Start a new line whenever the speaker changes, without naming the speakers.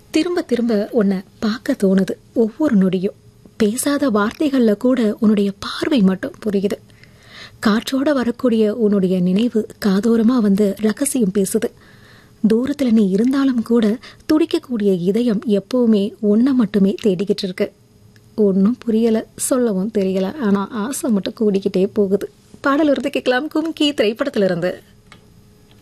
திரும்ப திரும்ப உன்னை பார்க்க தோணுது ஒவ்வொரு நொடியும். பேசாத வார்த்தைகள்ல கூட உன்னுடைய பார்வை மட்டும் புரியுது. காற்றோட வரக்கூடிய உன்னுடைய நினைவு காதோரமா வந்து ரகசியம் பேசுது. தூரத்துல நீ இருந்தாலும் கூட துடிக்கக்கூடிய இதயம் எப்பவுமே உன்னை மட்டுமே தேடிக்கிட்டு இருக்கு. ஒன்னும் புரியல, சொல்லவும் தெரியல, ஆனா ஆசை மட்டும் கூடிக்கிட்டே போகுது. பாடல் இருந்து கேட்கலாம். கும்கி திரைப்படத்திலிருந்து.